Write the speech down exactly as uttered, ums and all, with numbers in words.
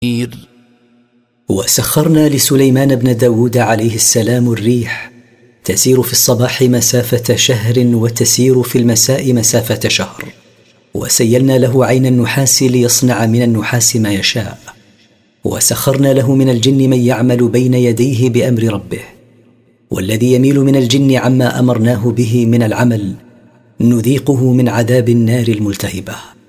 وسخرنا لسليمان بن داود عليه السلام الريح تسير في الصباح مسافة شهر وتسير في المساء مسافة شهر، وسيلنا له عين النحاس ليصنع من النحاس ما يشاء. وسخرنا له من الجن من يعمل بين يديه بأمر ربه، والذي يميل من الجن عما أمرناه به من العمل نذيقه من عذاب النار الملتهبة.